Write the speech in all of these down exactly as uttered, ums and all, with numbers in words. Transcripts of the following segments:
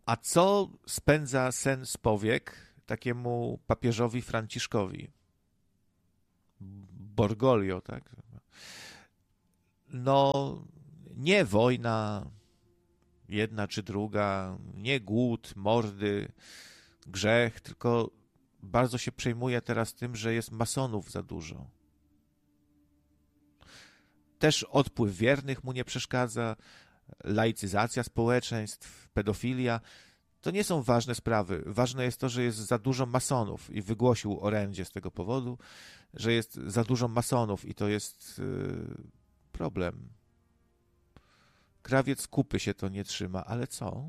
A co spędza sen z powiek takiemu papieżowi Franciszkowi? Borgolio, tak? No, nie wojna, jedna czy druga, nie głód, mordy, grzech, tylko bardzo się przejmuje teraz tym, że jest masonów za dużo. Też odpływ wiernych mu nie przeszkadza, laicyzacja społeczeństw, pedofilia. To nie są ważne sprawy. Ważne jest to, że jest za dużo masonów i wygłosił orędzie z tego powodu, że jest za dużo masonów i to jest yy, problem. Krawiec kupy się to nie trzyma, ale co?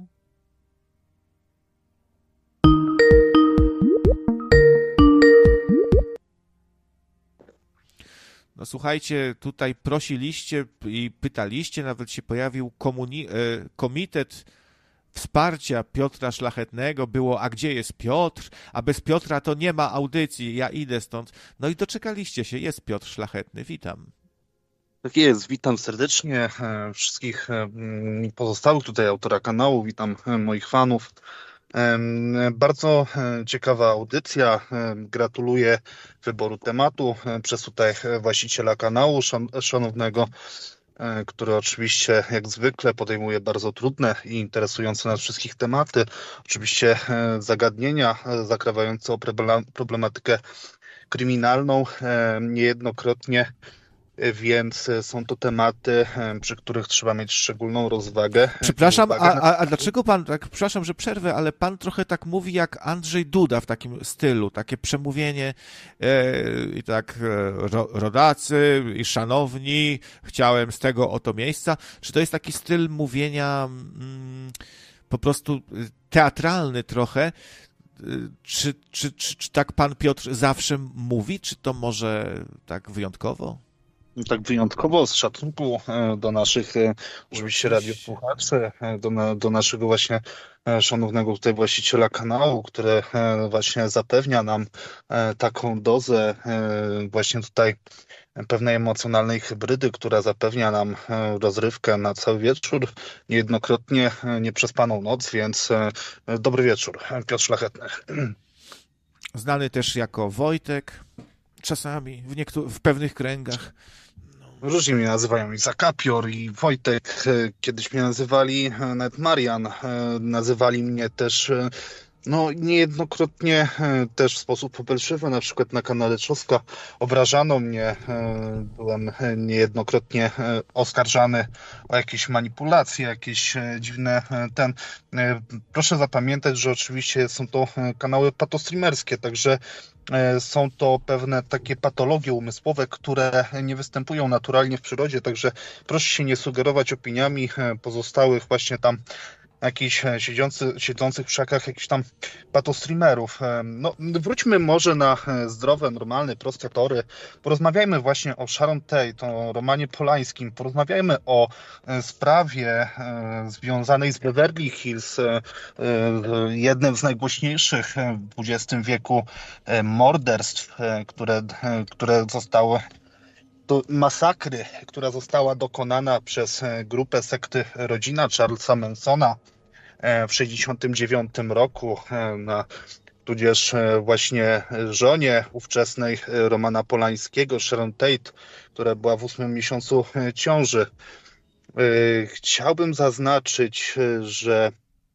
No słuchajcie, tutaj prosiliście i pytaliście, nawet się pojawił komuni- komitet wsparcia Piotra Szlachetnego, było, a gdzie jest Piotr? A bez Piotra to nie ma audycji, ja idę stąd. No i doczekaliście się, jest Piotr Szlachetny, witam. Tak jest, witam serdecznie wszystkich pozostałych tutaj autora kanału, witam moich fanów. Bardzo ciekawa audycja, gratuluję wyboru tematu przez tutaj właściciela kanału, szanownego, który oczywiście jak zwykle podejmuje bardzo trudne i interesujące nas wszystkich tematy, oczywiście zagadnienia zakrawające o problematykę kryminalną, niejednokrotnie, więc są to tematy, przy których trzeba mieć szczególną rozwagę. Przepraszam, a, a, a dlaczego pan, tak, przepraszam, że przerwę, ale pan trochę tak mówi jak Andrzej Duda w takim stylu, takie przemówienie e, i tak e, ro, rodacy i szanowni, chciałem z tego oto miejsca. Czy to jest taki styl mówienia mm, po prostu teatralny trochę? Czy, czy, czy, czy tak pan Piotr zawsze mówi, czy to może tak wyjątkowo? Tak wyjątkowo, z szacunku do naszych oczywiście radiosłuchaczy, do, do naszego właśnie szanownego tutaj właściciela kanału, który właśnie zapewnia nam taką dozę właśnie tutaj pewnej emocjonalnej hybrydy, która zapewnia nam rozrywkę na cały wieczór, niejednokrotnie nieprzespaną noc, więc dobry wieczór, Piotr Szlachetny. Znany też jako Wojtek, czasami w, niektórych, w pewnych kręgach. Różnie mnie nazywają, i Zakapior, i Wojtek, kiedyś mnie nazywali, nawet Marian, nazywali mnie też, no niejednokrotnie też w sposób popelszywy, na przykład na kanale Trzoska obrażano mnie, byłem niejednokrotnie oskarżany o jakieś manipulacje, jakieś dziwne ten. Proszę zapamiętać, że oczywiście są to kanały patostreamerskie, także są to pewne takie patologie umysłowe, które nie występują naturalnie w przyrodzie, także proszę się nie sugerować opiniami pozostałych właśnie tam jakichś siedzący, siedzących w szakach jakichś tam patostreamerów. No, wróćmy może na zdrowe, normalne, proste tory. Porozmawiajmy właśnie o Sharon Tate, o Romanie Polańskim. Porozmawiajmy o sprawie związanej z Beverly Hills, jednym z najgłośniejszych w dwudziestym wieku morderstw, które, które zostały to masakry, która została dokonana przez grupę sekty Rodzina Charlesa Mansona w sześćdziesiątym dziewiątym roku, na, tudzież właśnie żonie ówczesnej Romana Polańskiego, Sharon Tate, która była w ósmym miesiącu ciąży. Chciałbym zaznaczyć, że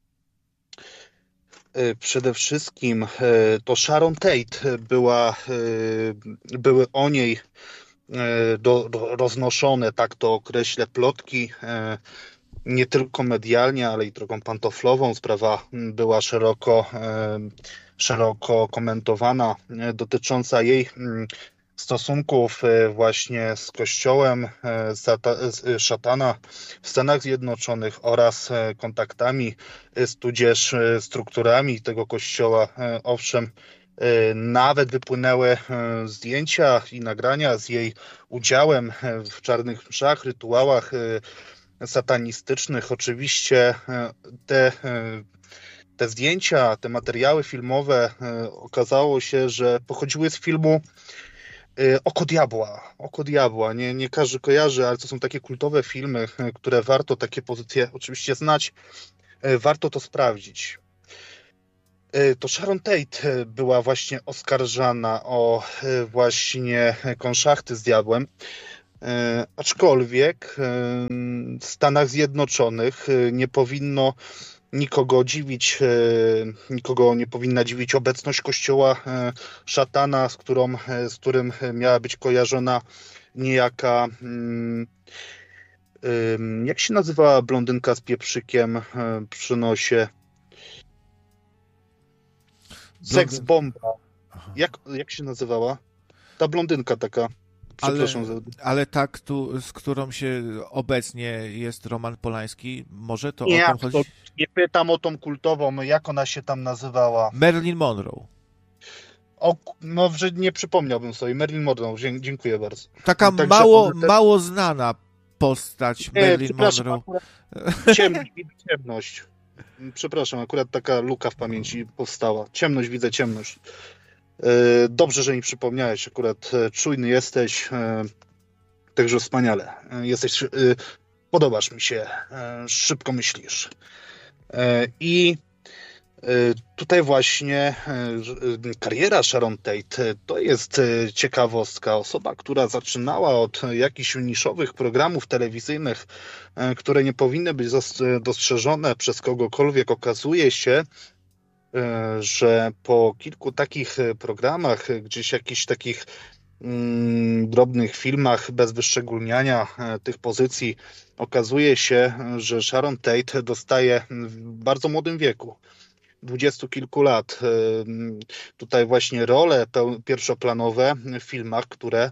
przede wszystkim to Sharon Tate była, były o niej Do, do, roznoszone, tak to określę, plotki, nie tylko medialnie, ale i drogą pantoflową. Sprawa była szeroko, szeroko komentowana, dotycząca jej stosunków właśnie z kościołem szatana w Stanach Zjednoczonych oraz kontaktami, tudzież strukturami tego kościoła. Owszem, nawet wypłynęły zdjęcia i nagrania z jej udziałem w czarnych mszach, rytuałach satanistycznych. Oczywiście te, te zdjęcia, te materiały filmowe okazało się, że pochodziły z filmu Oko Diabła. Oko Diabła. Nie, nie każdy kojarzy, ale to są takie kultowe filmy, które warto takie pozycje oczywiście znać. Warto to sprawdzić. To Sharon Tate była właśnie oskarżana o właśnie konszachty z diabłem, aczkolwiek w Stanach Zjednoczonych nie powinno nikogo dziwić, nikogo nie powinna dziwić obecność kościoła szatana, z, którą, z którym miała być kojarzona niejaka, jak się nazywała blondynka z pieprzykiem przy nosie? Seks bomba. Jak, jak się nazywała? Ta blondynka taka. Przepraszam. Ale, ale ta, z którą się obecnie jest Roman Polański, może to nie, o tym chodzi? Nie pytam o tą kultową, jak ona się tam nazywała. Marilyn Monroe. O, no, że nie przypomniałbym sobie. Marilyn Monroe, dziękuję bardzo. Taka no, mało, te... mało znana postać nie, Marilyn Monroe. Ciemność, ciemność. Przepraszam, akurat taka luka w pamięci powstała. Ciemność, widzę ciemność. Dobrze, że mi przypomniałeś, akurat czujny jesteś, także wspaniale. Jesteś, podobasz mi się, szybko myślisz. I tutaj właśnie kariera Sharon Tate to jest ciekawostka. Osoba, która zaczynała od jakichś niszowych programów telewizyjnych, które nie powinny być dostrzeżone przez kogokolwiek, okazuje się, że po kilku takich programach, gdzieś jakichś takich mm, drobnych filmach bez wyszczególniania tych pozycji, okazuje się, że Sharon Tate dostaje w bardzo młodym wieku, dwudziestu kilku lat, tutaj właśnie role pierwszoplanowe w filmach, które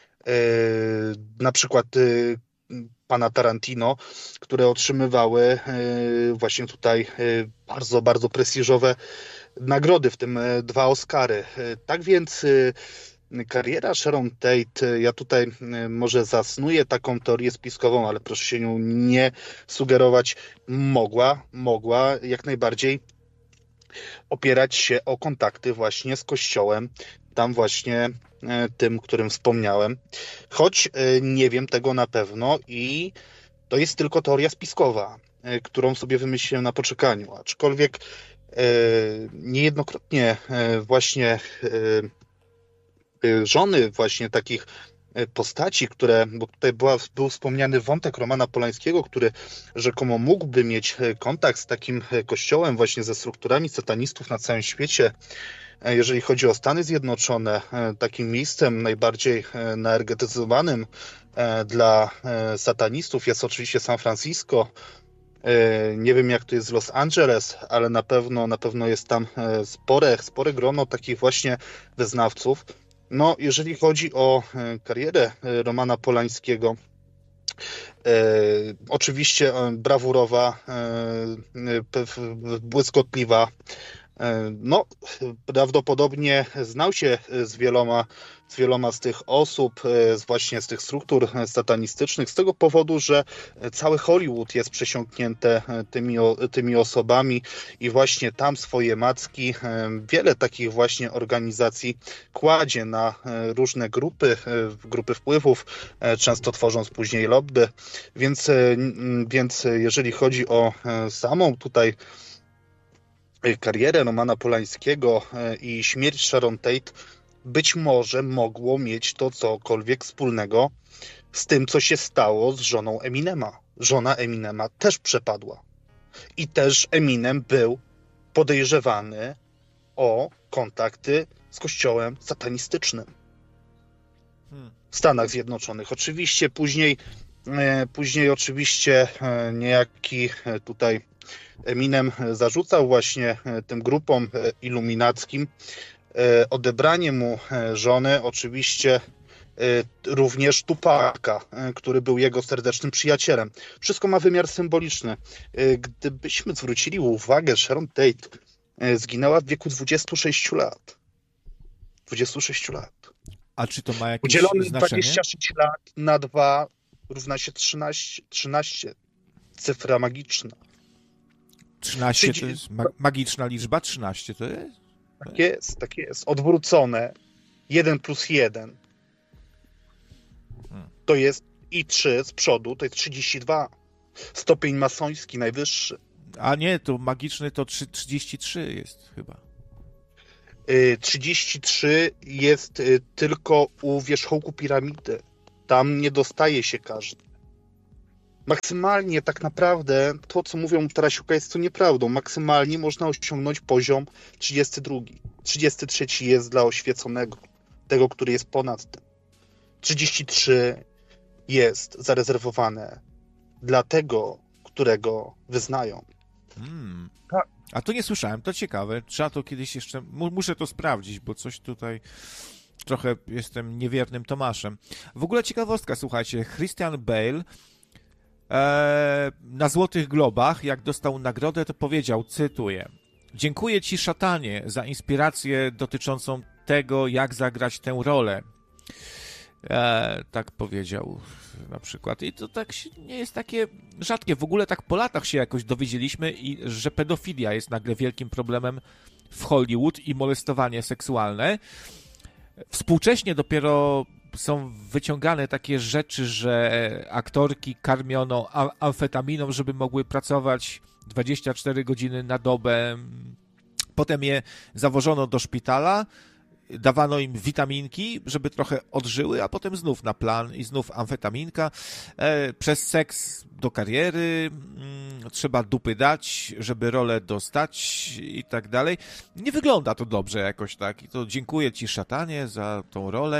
na przykład pana Tarantino, które otrzymywały właśnie tutaj bardzo, bardzo prestiżowe nagrody, w tym dwa Oscary. Tak więc kariera Sharon Tate, ja tutaj może zasnuję taką teorię spiskową, ale proszę się nią nie sugerować, mogła, mogła jak najbardziej opierać się o kontakty właśnie z Kościołem, tam właśnie tym, którym wspomniałem, choć nie wiem tego na pewno i to jest tylko teoria spiskowa, którą sobie wymyśliłem na poczekaniu, aczkolwiek niejednokrotnie właśnie żony właśnie takich postaci, które, bo tutaj była, był wspomniany wątek Romana Polańskiego, który rzekomo mógłby mieć kontakt z takim kościołem, właśnie ze strukturami satanistów na całym świecie. Jeżeli chodzi o Stany Zjednoczone, takim miejscem najbardziej naergetyzowanym dla satanistów jest oczywiście San Francisco. Nie wiem, jak to jest z Los Angeles, ale na pewno, na pewno jest tam spore, spore grono takich właśnie wyznawców. No, jeżeli chodzi o karierę Romana Polańskiego, e, oczywiście brawurowa, e, błyskotliwa, e, no, prawdopodobnie znał się z wieloma, z wieloma z tych osób, z właśnie z tych struktur satanistycznych, z tego powodu, że cały Hollywood jest przesiąknięte tymi, tymi osobami i właśnie tam swoje macki, wiele takich właśnie organizacji kładzie na różne grupy, grupy wpływów, często tworząc później lobby, więc, więc jeżeli chodzi o samą tutaj karierę Romana Polańskiego i śmierć Sharon Tate, być może mogło mieć to cokolwiek wspólnego z tym, co się stało z żoną Eminema. Żona Eminema też przepadła. I też Eminem był podejrzewany o kontakty z kościołem satanistycznym w Stanach Zjednoczonych. Oczywiście później, później oczywiście niejaki tutaj Eminem zarzucał właśnie tym grupom iluminackim odebranie mu żony, oczywiście również Tupaka, który był jego serdecznym przyjacielem. Wszystko ma wymiar symboliczny. Gdybyśmy zwrócili uwagę, Sharon Tate zginęła w wieku dwudziestu sześciu lat. dwudziestu sześciu lat. A czy to ma jakieś Udzielony znaczenie? dwadzieścia sześć lat na dwa równa się trzynaście. trzynaście. Cyfra magiczna. trzynaście to jest ma- magiczna liczba? trzynaście to jest? Tak jest, tak jest. Odwrócone. jeden plus jeden. To jest i trzy z przodu, to jest trzydzieści dwa. Stopień masoński najwyższy. A nie, to magiczny to trzydzieści trzy jest chyba. trzydzieści trzy jest tylko u wierzchołku piramidy. Tam nie dostaje się każdy. Maksymalnie tak naprawdę to, co mówią Tarasiuka, jest to nieprawdą. Maksymalnie można osiągnąć poziom trzydziesty drugi. trzydziesty trzeci jest dla oświeconego, tego, który jest ponad tym. trzydzieści trzy jest zarezerwowane dla tego, którego wyznają. Hmm. A to nie słyszałem, to ciekawe. Trzeba to kiedyś jeszcze... Muszę to sprawdzić, bo coś tutaj... Trochę jestem niewiernym Tomaszem. W ogóle ciekawostka, słuchajcie. Christian Bale e, na Złotych Globach, jak dostał nagrodę, to powiedział, cytuję: dziękuję ci, szatanie, za inspirację dotyczącą tego, jak zagrać tę rolę. E, tak powiedział na przykład. I to tak nie jest takie rzadkie. W ogóle tak po latach się jakoś dowiedzieliśmy, i, że pedofilia jest nagle wielkim problemem w Hollywood i molestowanie seksualne. Współcześnie dopiero są wyciągane takie rzeczy, że aktorki karmiono amfetaminą, żeby mogły pracować dwadzieścia cztery godziny na dobę. Potem je zawożono do szpitala, dawano im witaminki, żeby trochę odżyły, a potem znów na plan i znów amfetaminka. E, przez seks do kariery, mm, trzeba dupy dać, żeby rolę dostać i tak dalej. Nie wygląda to dobrze jakoś tak. I to dziękuję ci, szatanie, za tą rolę.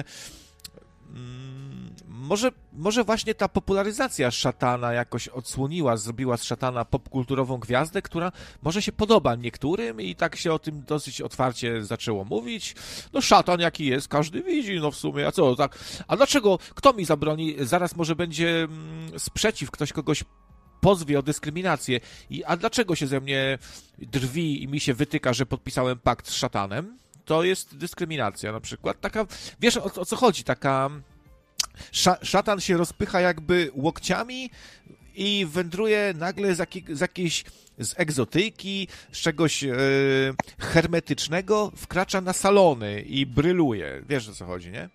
Mm, może, może właśnie ta popularyzacja szatana jakoś odsłoniła, zrobiła z szatana popkulturową gwiazdę, która może się podoba niektórym i tak się o tym dosyć otwarcie zaczęło mówić. No szatan jaki jest, każdy widzi, no w sumie, a co, tak, a dlaczego, kto mi zabroni, zaraz może będzie mm, sprzeciw, ktoś kogoś pozwie o dyskryminację, I, a dlaczego się ze mnie drwi i mi się wytyka, że podpisałem pakt z szatanem? To jest dyskryminacja na przykład. Taka, wiesz o, o co chodzi? Taka sz, szatan się rozpycha jakby łokciami i wędruje nagle z, jakiej, z jakiejś z egzotyki, z czegoś e, hermetycznego, wkracza na salony i bryluje. Wiesz o co chodzi, nie?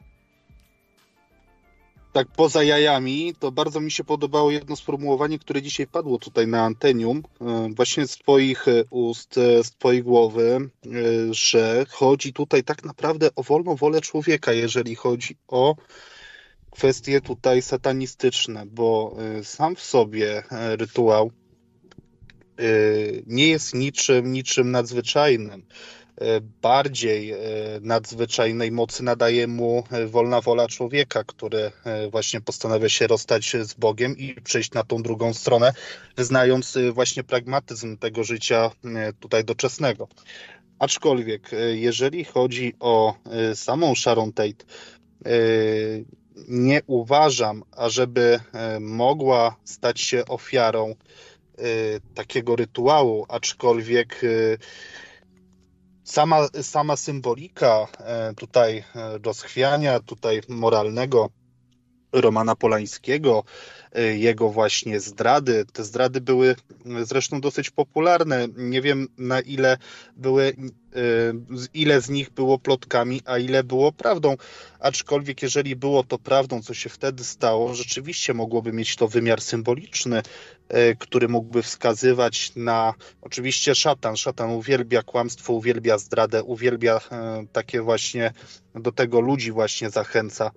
Tak, poza jajami, to bardzo mi się podobało jedno sformułowanie, które dzisiaj padło tutaj na antenium, właśnie z twoich ust, z twojej głowy, że chodzi tutaj tak naprawdę o wolną wolę człowieka, jeżeli chodzi o kwestie tutaj satanistyczne, bo sam w sobie rytuał nie jest niczym, niczym nadzwyczajnym. Bardziej nadzwyczajnej mocy nadaje mu wolna wola człowieka, który właśnie postanawia się rozstać z Bogiem i przejść na tą drugą stronę, wyznając właśnie pragmatyzm tego życia tutaj doczesnego. Aczkolwiek, jeżeli chodzi o samą Sharon Tate, nie uważam, ażeby mogła stać się ofiarą takiego rytuału, aczkolwiek Sama, sama symbolika tutaj rozchwiania, tutaj moralnego Romana Polańskiego, jego właśnie zdrady. Te zdrady były zresztą dosyć popularne. Nie wiem, na ile były, ile z nich było plotkami, a ile było prawdą. Aczkolwiek jeżeli było to prawdą, co się wtedy stało, rzeczywiście mogłoby mieć to wymiar symboliczny, który mógłby wskazywać na... Oczywiście szatan. Szatan uwielbia kłamstwo, uwielbia zdradę, uwielbia takie właśnie, do tego ludzi właśnie zachęca.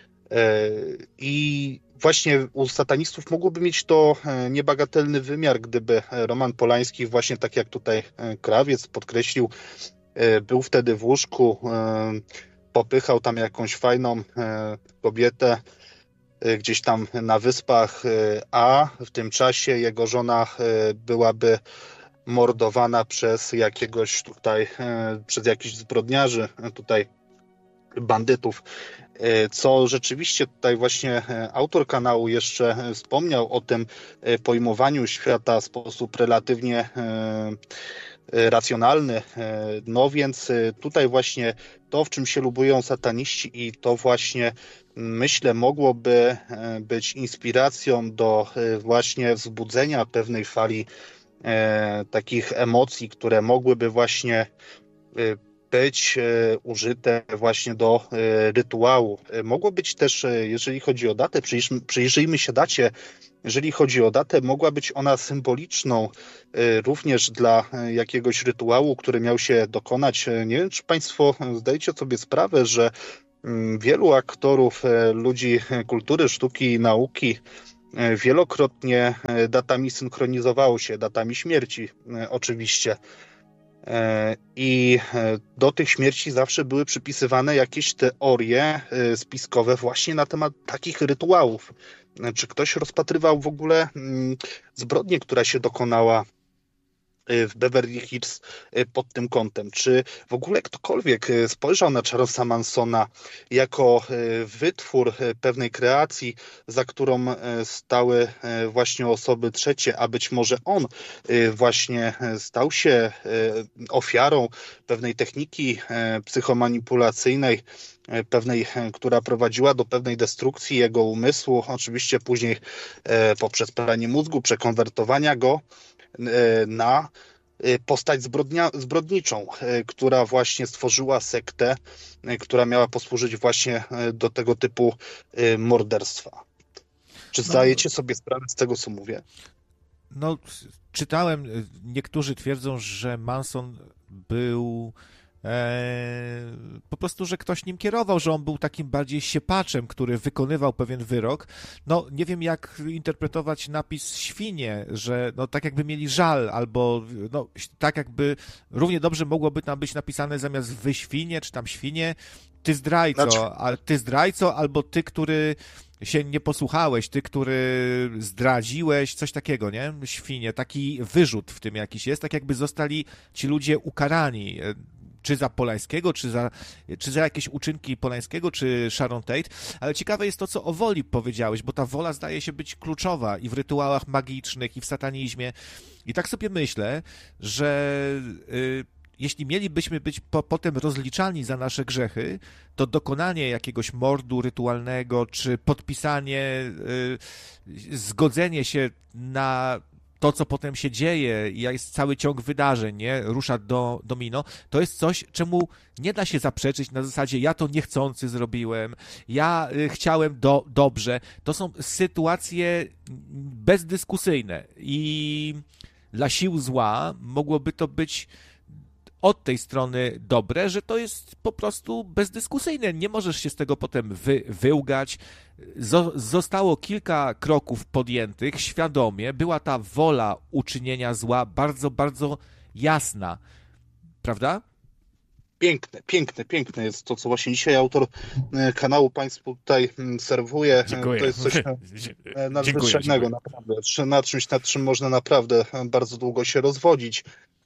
I właśnie u satanistów mogłoby mieć to niebagatelny wymiar, gdyby Roman Polański, właśnie tak jak tutaj Krawiec podkreślił, był wtedy w łóżku, popychał tam jakąś fajną kobietę gdzieś tam na wyspach, a w tym czasie jego żona byłaby mordowana przez jakiegoś tutaj, przez jakichś zbrodniarzy, tutaj bandytów, co rzeczywiście tutaj właśnie autor kanału jeszcze wspomniał o tym pojmowaniu świata w sposób relatywnie racjonalny. No więc tutaj właśnie to, w czym się lubują sataniści, i to właśnie myślę mogłoby być inspiracją do właśnie wzbudzenia pewnej fali takich emocji, które mogłyby właśnie być użyte właśnie do rytuału. Mogło być też, jeżeli chodzi o datę, przyjrzyjmy się dacie jeżeli chodzi o datę, mogła być ona symboliczną również dla jakiegoś rytuału, który miał się dokonać. Nie wiem, czy Państwo zdajecie sobie sprawę, że wielu aktorów, ludzi kultury, sztuki i nauki wielokrotnie datami synchronizowało się, datami śmierci oczywiście. I do tych śmierci zawsze były przypisywane jakieś teorie spiskowe właśnie na temat takich rytuałów. Czy ktoś rozpatrywał w ogóle zbrodnię, która się dokonała w Beverly Hills pod tym kątem? Czy w ogóle ktokolwiek spojrzał na Charlesa Mansona jako wytwór pewnej kreacji, za którą stały właśnie osoby trzecie, a być może on właśnie stał się ofiarą pewnej techniki psychomanipulacyjnej, pewnej, która prowadziła do pewnej destrukcji jego umysłu, oczywiście później poprzez pranie mózgu, przekonwertowania go na postać zbrodnia, zbrodniczą, która właśnie stworzyła sektę, która miała posłużyć właśnie do tego typu morderstwa. Czy zdajecie sobie sprawę z tego, co mówię? No, czytałem, niektórzy twierdzą, że Manson był e, po prostu, że ktoś nim kierował, że on był takim bardziej siepaczem, który wykonywał pewien wyrok. No, nie wiem, jak interpretować napis świnie, że no tak jakby mieli żal, albo no tak jakby równie dobrze mogłoby tam być napisane zamiast wy świnie, czy tam świnie, ty zdrajco, znaczy... a ty zdrajco, albo ty, który się nie posłuchałeś, ty, który zdradziłeś, coś takiego, nie? Świnie, taki wyrzut w tym jakiś jest, tak jakby zostali ci ludzie ukarani, czy za Polańskiego, czy za, czy za jakieś uczynki Polańskiego, czy Sharon Tate, ale ciekawe jest to, co o woli powiedziałeś, bo ta wola zdaje się być kluczowa i w rytuałach magicznych, i w satanizmie. I tak sobie myślę, że y, jeśli mielibyśmy być po, potem rozliczani za nasze grzechy, to dokonanie jakiegoś mordu rytualnego, czy podpisanie, y, zgodzenie się na to, co potem się dzieje, i jest cały ciąg wydarzeń, nie? Rusza do domino, to jest coś, czemu nie da się zaprzeczyć na zasadzie ja to niechcący zrobiłem, ja y, chciałem do, dobrze. To są sytuacje bezdyskusyjne i dla sił zła mogłoby to być od tej strony dobre, że to jest po prostu bezdyskusyjne. Nie możesz się z tego potem wy, wyłgać. Zo, zostało kilka kroków podjętych świadomie. Była ta wola uczynienia zła bardzo, bardzo jasna. Prawda? Piękne, piękne, piękne jest to, co właśnie dzisiaj autor kanału Państwu tutaj serwuje. Dziękuję. To jest coś nadzwyczajnego, naprawdę. Na czymś, nad czym można naprawdę bardzo długo się rozwodzić.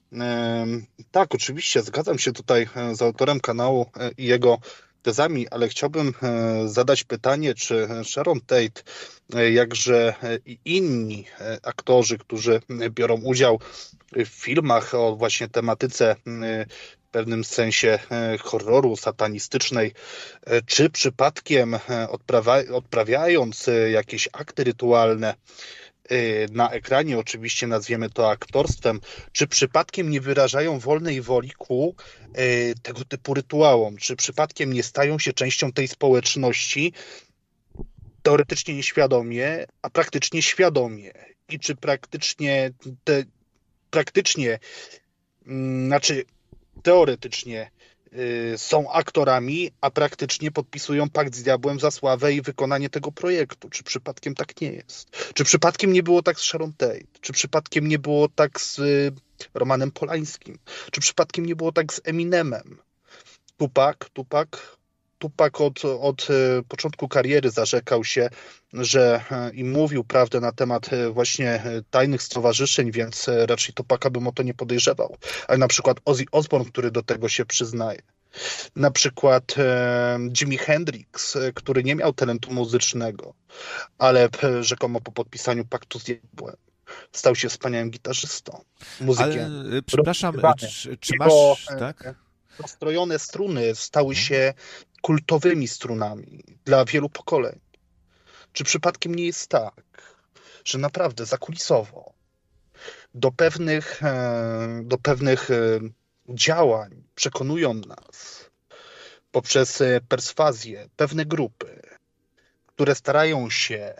Tak, oczywiście, zgadzam się tutaj z autorem kanału i jego tezami, ale chciałbym zadać pytanie, czy Sharon Tate, jakże i inni aktorzy, którzy biorą udział w filmach o właśnie tematyce w pewnym sensie horroru satanistycznej, czy przypadkiem odprawia, odprawiając jakieś akty rytualne na ekranie, oczywiście nazwiemy to aktorstwem, czy przypadkiem nie wyrażają wolnej woli ku tego typu rytuałom, czy przypadkiem nie stają się częścią tej społeczności teoretycznie nieświadomie, a praktycznie świadomie. I czy praktycznie te, praktycznie, znaczy teoretycznie są aktorami, a praktycznie podpisują pakt z diabłem za sławę i wykonanie tego projektu. Czy przypadkiem tak nie jest? Czy przypadkiem nie było tak z Sharon Tate? Czy przypadkiem nie było tak z Romanem Polańskim? Czy przypadkiem nie było tak z Eminemem? Tupac, Tupac, Tupac od, od początku kariery zarzekał się, że i mówił prawdę na temat właśnie tajnych stowarzyszeń, więc raczej Tupaca bym o to nie podejrzewał. Ale na przykład Ozzy Osbourne, który do tego się przyznaje. Na przykład e, Jimi Hendrix, który nie miał talentu muzycznego, ale rzekomo po podpisaniu paktu z diabłem stał się wspaniałym gitarzystą, muzykiem. Ale, przepraszam, czy, czy masz... Jego, tak? rozstrojone struny stały się kultowymi strunami dla wielu pokoleń. Czy przypadkiem nie jest tak, że naprawdę zakulisowo do pewnych, do pewnych działań przekonują nas poprzez perswazję pewne grupy, które starają się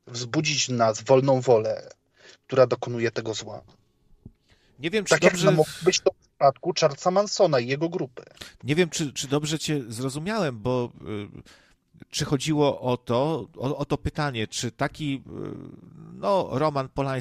wzbudzić w nas wolną wolę, która dokonuje tego zła. Nie wiem, czy Tak dobrze... jak mogło być to w przypadku Charlesa Mansona i jego grupy. Nie wiem, czy, czy dobrze cię zrozumiałem, bo y, czy chodziło o to, o, o to pytanie, czy taki y, no, Roman Polański